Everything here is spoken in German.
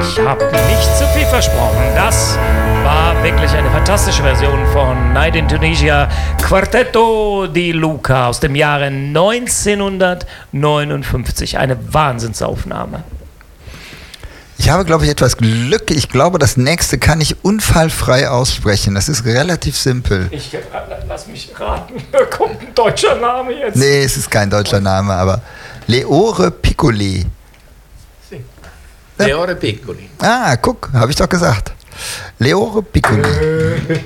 Ich habe nicht zu viel versprochen. Das war wirklich eine fantastische Version von Night in Tunisia, Quartetto di Luca aus dem Jahre 1959. Eine Wahnsinnsaufnahme. Ich habe, glaube ich, etwas Glück. Ich glaube, das nächste kann ich unfallfrei aussprechen. Das ist relativ simpel. Lass mich raten. Da kommt ein deutscher Name jetzt. Nee, es ist kein deutscher Name, aber Leore Piccoli. Leore Piccoli. Ah, guck, habe ich doch gesagt. Leore Piccoli.